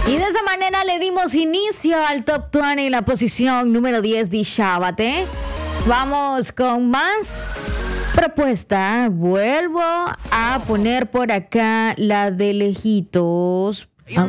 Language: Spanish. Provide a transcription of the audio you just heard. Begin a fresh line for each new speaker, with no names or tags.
Y de esa manera le dimos inicio al Top 20 en la posición número 10 de Shabate. Vamos con más propuesta. Vuelvo a poner por acá la de lejitos.